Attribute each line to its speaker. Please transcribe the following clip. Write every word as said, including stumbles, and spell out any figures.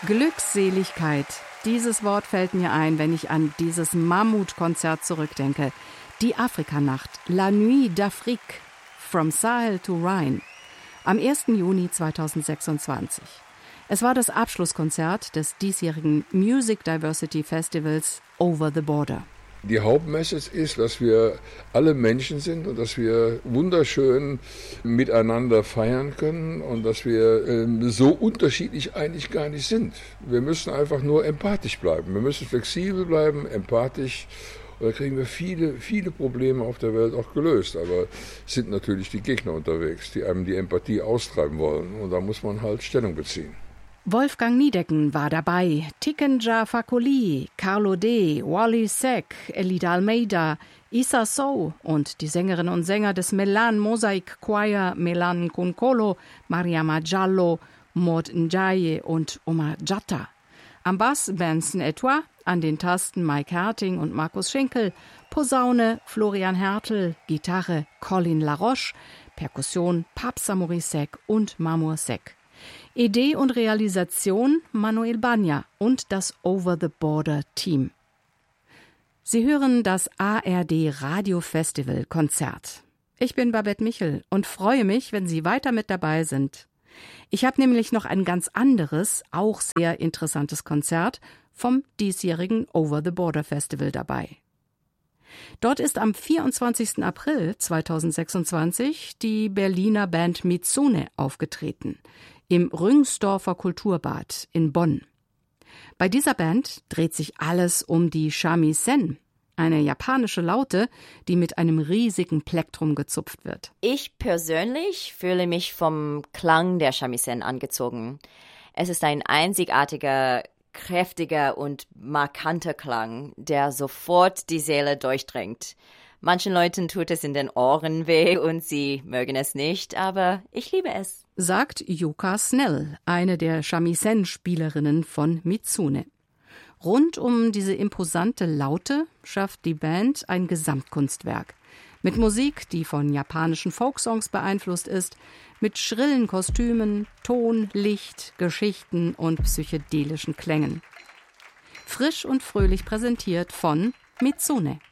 Speaker 1: Glückseligkeit. Dieses Wort fällt mir ein, wenn ich an dieses Mammutkonzert zurückdenke. Die Afrikanacht, La Nuit d'Afrique, From Sahel to Rhine, am ersten Juni zweitausendsechsundzwanzig. Es war das Abschlusskonzert des diesjährigen Music Diversity Festivals Over the Border.
Speaker 2: Die Hauptmessage ist, dass wir alle Menschen sind und dass wir wunderschön miteinander feiern können und dass wir äh, so unterschiedlich eigentlich gar nicht sind. Wir müssen einfach nur empathisch bleiben. Wir müssen flexibel bleiben, empathisch. Und da kriegen wir viele, viele Probleme auf der Welt auch gelöst. Aber es sind natürlich die Gegner unterwegs, die einem die Empathie austreiben wollen. Und da muss man halt Stellung beziehen.
Speaker 1: Wolfgang Niedecken war dabei, Tikenja Fakoli, Carlo D., Wally Seck, Elida Almeida, Issa Sow und die Sängerinnen und Sänger des Melan Mosaic Choir Melan Kunkolo, Mariama Giallo, Maud Njaye und Omar Jatta. Am Bass Benson Etois, an den Tasten Mike Herting und Markus Schinkel, Posaune Florian Hertel, Gitarre Colin Laroche, Perkussion Papsa Morisek und Mamour Seck. Idee und Realisation Manuel Banya und das Over the Border Team. Sie hören das A R D Radio Festival Konzert. Ich bin Babette Michel und freue mich, wenn Sie weiter mit dabei sind. Ich habe nämlich noch ein ganz anderes, auch sehr interessantes Konzert vom diesjährigen Over the Border Festival dabei. Dort ist am vierundzwanzigsten April zweitausendsechsundzwanzig die Berliner Band Mitsune aufgetreten, im Rüngsdorfer Kulturbad in Bonn. Bei dieser Band dreht sich alles um die Shamisen, eine japanische Laute, die mit einem riesigen Plektrum gezupft wird.
Speaker 3: Ich persönlich fühle mich vom Klang der Shamisen angezogen. Es ist ein einzigartiger, kräftiger und markanter Klang, der sofort die Seele durchdringt. Manchen Leuten tut es in den Ohren weh und sie mögen es nicht, aber ich liebe es.
Speaker 1: Sagt Yuka Snell, eine der Shamisen-Spielerinnen von Mitsune. Rund um diese imposante Laute schafft die Band ein Gesamtkunstwerk. Mit Musik, die von japanischen Folksongs beeinflusst ist, mit schrillen Kostümen, Ton, Licht, Geschichten und psychedelischen Klängen. Frisch und fröhlich präsentiert von Mitsune.